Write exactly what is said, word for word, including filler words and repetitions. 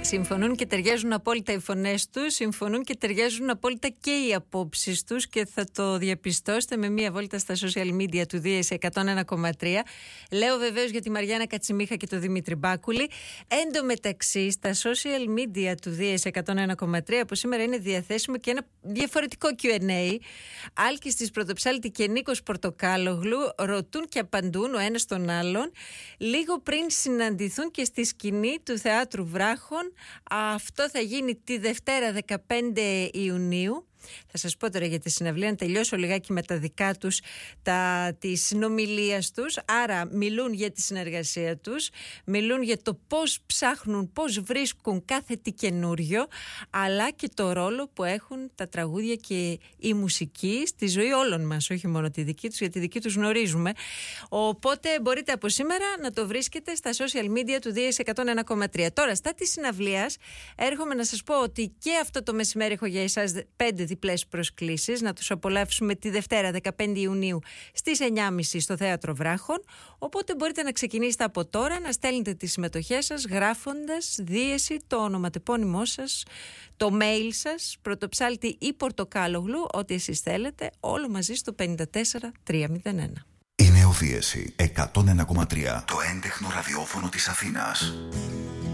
Συμφωνούν και ταιριάζουν απόλυτα οι φωνές τους, συμφωνούν και ταιριάζουν απόλυτα και οι απόψεις τους και θα το διαπιστώσετε με μία βόλτα στα social media του Δίαιση εκατόν ένα κόμμα τρία. Λέω βεβαίως για τη Μαριάννα Κατσιμίχα και τον Δημήτρη Μπάκουλη. Εν τω μεταξύ, στα social media του Δίαιση εκατόν ένα κόμμα τρία από σήμερα είναι διαθέσιμο και ένα διαφορετικό κιου εν έι. Άλκης της Πρωτοψάλτη και Νίκος Πορτοκάλογλου ρωτούν και απαντούν ο ένας τον άλλον λίγο πριν συναντηθούν και στη σκηνή του Θεάτρου Βράχων. Αυτό θα γίνει τη Δευτέρα δεκαπέντε Ιουνίου. Θα σας πω τώρα για τη συναυλία, να τελειώσω λιγάκι με τα δικά τους, τα της συνομιλίας τους. Άρα μιλούν για τη συνεργασία τους, μιλούν για το πώς ψάχνουν, πώς βρίσκουν κάθε τι καινούριο, αλλά και το ρόλο που έχουν τα τραγούδια και η μουσική στη ζωή όλων μας, όχι μόνο τη δική τους, γιατί τη δική τους γνωρίζουμε. Οπότε μπορείτε από σήμερα να το βρίσκετε στα social media του Δίαιση εκατόν ένα κόμμα τρία. Τώρα, στα της συναυλίας, έρχομαι να σας πω ότι και αυτό το μεσημέρι έχω για εσάς πέντε διπλές προσκλήσεις να τους απολαύσουμε τη Δευτέρα δεκαπέντε Ιουνίου στις εννιά και μισή στο Θέατρο Βράχων. Οπότε μπορείτε να ξεκινήσετε από τώρα να στέλνετε τις συμμετοχές σας γράφοντας Δίαιση, το ονοματεπώνυμό σας, το mail σας, Πρωτοψάλτη ή Πορτοκάλογλου, ό,τι εσείς θέλετε, όλο μαζί στο πέντε τέσσερα τριακόσια ένα. Είναι ο Δίαιση εκατόν ένα κόμμα τρία, το έντεχνο ραδιόφωνο της Αθήνας.